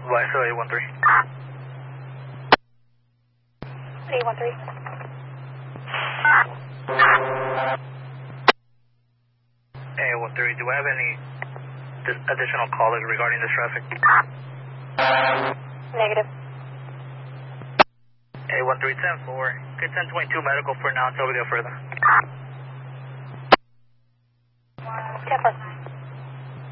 So 813. 813. Hey, 813, do I have any additional callers regarding this traffic? Negative. Hey, 1310-4. Get 1022 medical for now until we go further. 10-4.